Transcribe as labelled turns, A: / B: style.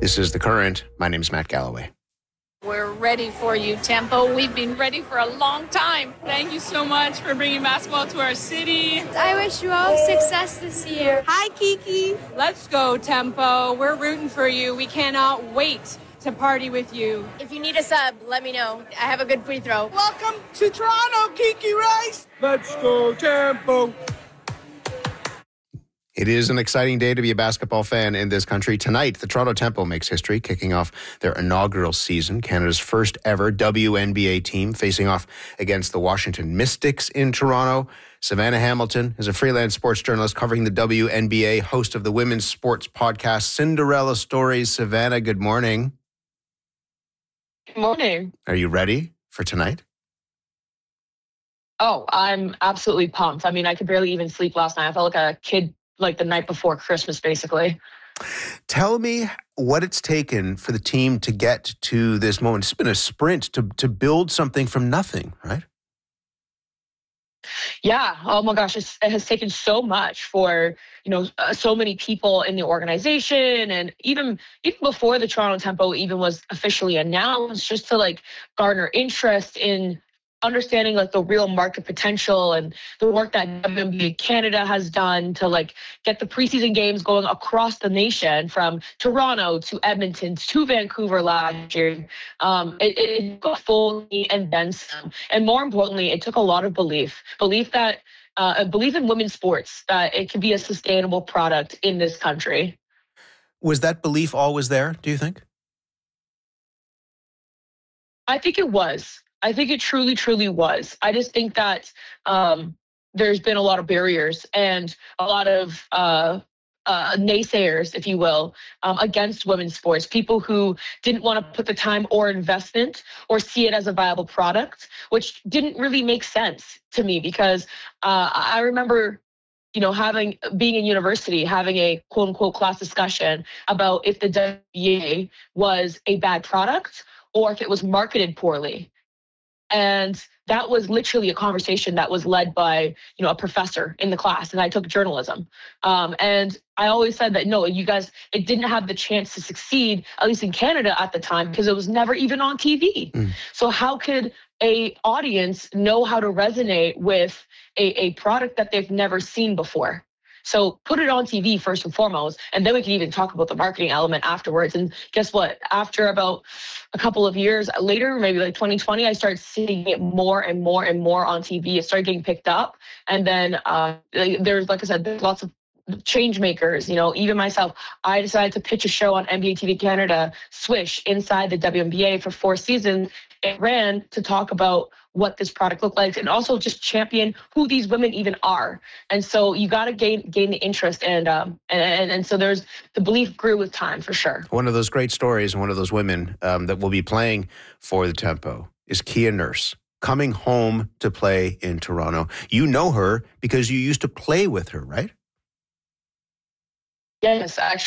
A: This is The Current. My name is Matt Galloway.
B: We're ready for you, Tempo. We've been ready for a long time.
C: Thank you so much for bringing basketball to our city.
D: I wish you all success this year.
E: Hi, Kiki.
C: Let's go, Tempo. We're rooting for you. We cannot wait to party with you.
D: If you need a sub, let me know. I have a good free throw.
E: Welcome to Toronto, Kiki Rice.
F: Let's go, Tempo.
A: It is an exciting day to be a basketball fan in this country. Tonight, the Toronto Tempo makes history, kicking off their inaugural season. Canada's first ever WNBA team facing off against the Washington Mystics in Toronto. Savannah Hamilton is a freelance sports journalist covering the WNBA, host of the women's sports podcast Cinderella Stories. Savannah, good morning.
G: Good morning.
A: Are you ready for tonight?
G: Oh, I'm absolutely pumped. I mean, I could barely even sleep last night. I felt like a kid like the night before Christmas, basically.
A: Tell me what it's taken for the team to get to this moment. It's been a sprint to build something from nothing, right?
G: Yeah. Oh my gosh, it has taken so much for so many people in the organization, and even before the Toronto Tempo even was officially announced, just to garner interest in understanding the real market potential and the work that WNBA Canada has done to get the preseason games going across the nation, from Toronto to Edmonton to Vancouver last year. It took a full and then some. And more importantly, it took a lot of belief that belief in women's sports, that it can be a sustainable product in this country.
A: Was that belief always there, do you think?
G: I think it was. I think it truly, truly was. I just think that there's been a lot of barriers and a lot of naysayers, if you will, against women's sports. People who didn't want to put the time or investment or see it as a viable product, which didn't really make sense to me, because I remember being in university, having a quote unquote class discussion about if the WNBA was a bad product or if it was marketed poorly. And that was literally a conversation that was led by, a professor in the class, and I took journalism. And I always said that, no, you guys, it didn't have the chance to succeed, at least in Canada at the time, because it was never even on TV. So how could a audience know how to resonate with a product that they've never seen before? So put it on TV first and foremost, and then we can even talk about the marketing element afterwards. And guess what? After about a couple of years later, maybe 2020, I started seeing it more and more and more on TV. It started getting picked up. And then there's, like I said, there's lots of change makers. Even myself, I decided to pitch a show on NBA TV Canada, Swish, inside the WNBA for 4 seasons. It ran to talk about what this product looked like, and also just champion who these women even are. And so you got to gain the interest, and so there's the belief grew with time, for sure.
A: One of those great stories, and one of those women that will be playing for the Tempo is Kia Nurse, coming home to play in Toronto. You know her because you used to play with her, right?
G: Yes, actually.